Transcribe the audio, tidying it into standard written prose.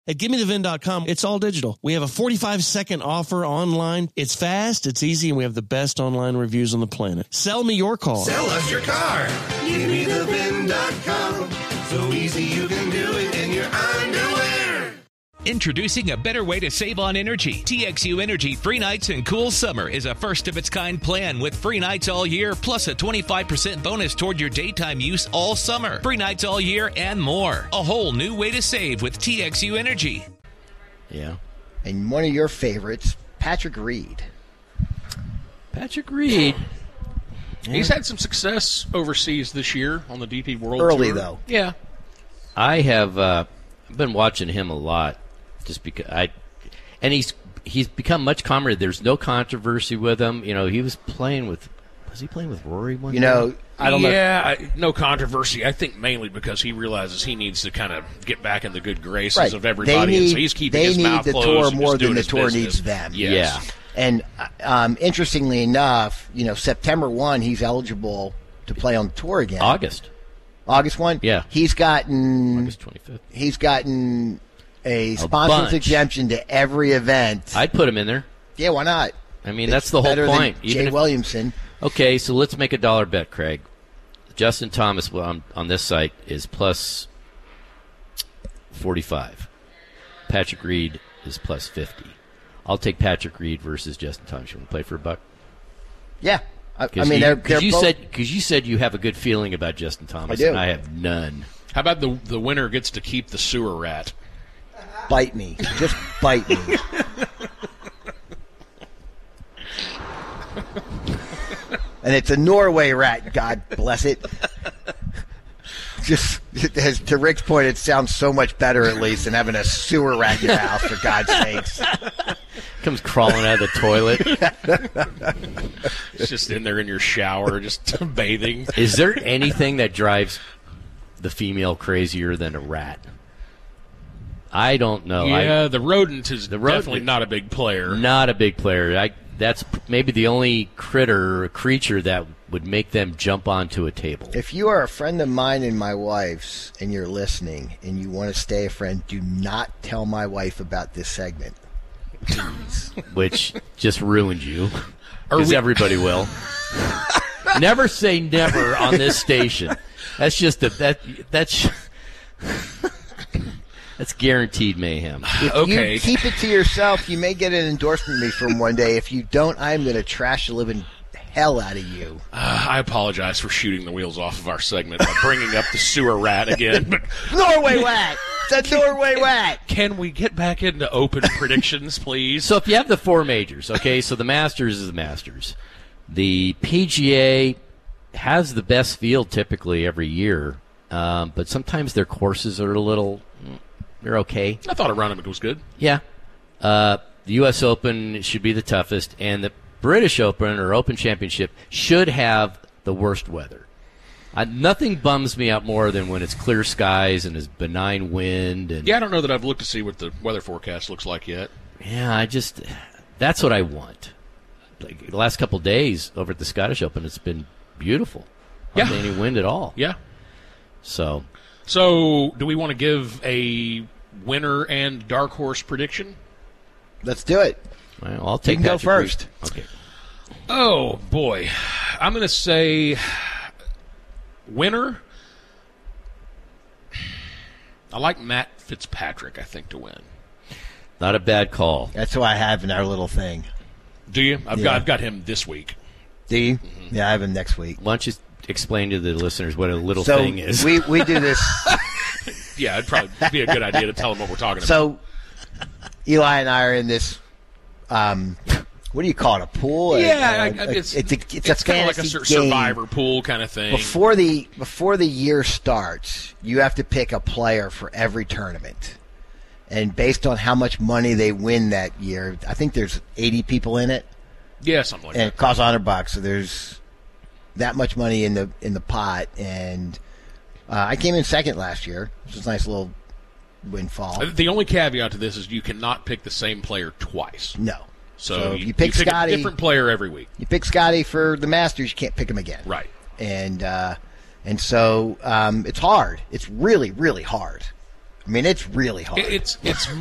At GimmeTheVin.com, it's all digital. We have a 45-second offer online. It's fast, it's easy, and we have the best online reviews on the planet. Sell me your car. Sell us your car. GimmeTheVin.com. So easy you can do it in your underwear. Introducing a better way to save on energy. TXU Energy Free Nights and Cool Summer is a first-of-its-kind plan with free nights all year, plus a 25% bonus toward your daytime use all summer. Free nights all year and more. A whole new way to save with TXU Energy. Yeah. And one of your favorites, Patrick Reed. Patrick Reed. He's had some success overseas this year on the DP World Early, Tour. though. Yeah. I have been watching him a lot. Just because he's become much calmer. There's no controversy with him. You know, was he playing with Rory one day? I don't know. Yeah, no controversy. I think mainly because he realizes he needs to kind of get back in the good graces of everybody, and so he's keeping his mouth closed. They need the tour and more just doing than the his tour business. needs them. Yes. Yeah. And interestingly enough, September 1, he's eligible to play on the tour again. August 1? Yeah. He's gotten August 25th. He's gotten a sponsor's bunch. exemption to every event. I'd put him in there. Yeah, why not? I mean, It's that's the whole better point. Than Jay Williamson. Okay, so let's make a dollar bet, Craig. Justin Thomas on this site is plus 45. Patrick Reed is plus 50. I'll take Patrick Reed versus Justin Thomas. You want to play for a buck? Yeah. I Because mean, you said you have a good feeling about Justin Thomas, I do. and I have none. How about the winner gets to keep the sewer rat? bite me. Just bite me. And it's a Norway rat, God bless it. Just, as to Rick's point, it sounds so much better, at least, than having a sewer rat in your house, for God's sakes. Comes crawling out of the toilet. It's just in there in your shower, just bathing. Is there anything that drives the female crazier than a rat? I don't know. Yeah, the rodent is definitely not a big player. Not a big player. That's maybe the only critter or creature that would make them jump onto a table. If you are a friend of mine and my wife's, and you're listening, and you want to stay a friend, do not tell my wife about this segment. Please. Which just ruined you, because everybody will. Never say never on this station. That's just that's guaranteed mayhem. If you keep it to yourself, you may get an endorsement from me one day. If you don't, I'm going to trash the living hell out of you. I apologize for shooting the wheels off of our segment by bringing up the sewer rat again. But Norway rat! It's a Norway rat! Can we get back into open predictions, please? So if you have the four majors, okay, so the Masters is the Masters. The PGA has the best field typically every year, but sometimes their courses are a little... They're okay. I thought Aronimink was good. Yeah. The U.S. Open should be the toughest, and the British Open or Open Championship should have the worst weather. Nothing bums me out more than when it's clear skies and it's benign wind. And yeah, I don't know that I've looked to see what the weather forecast looks like yet. Yeah, that's what I want. Like the last couple of days over at the Scottish Open, it's been beautiful. Hardly any wind at all. Yeah. So do we want to give a winner and dark horse prediction? Let's do it. Well, I'll take you can go first. Okay. Oh, boy. I'm going to say winner. I like Matt Fitzpatrick, I think, to win. Not a bad call. That's who I have in our little thing. Do you? I've got him this week. Do you? Mm-hmm. Yeah, I have him next week. Why don't you explain to the listeners what a little so thing is? We do this. Yeah, it'd probably be a good idea to tell them what we're talking about. So Eli and I are in this, what do you call it, a pool? Yeah, it's a kind of like a survivor pool kind of thing. Before the year starts, you have to pick a player for every tournament. And based on how much money they win that year, I think there's 80 people in it. Yeah, something like that. And it costs $100, so there's that much money in the pot. And I came in second last year, which was a nice little windfall. The only caveat to this is you cannot pick the same player twice. No. So you pick Scotty, a different player every week. You pick Scotty for the Masters, you can't pick him again. Right. And so it's hard. It's really, really hard. I mean, it's really hard. It's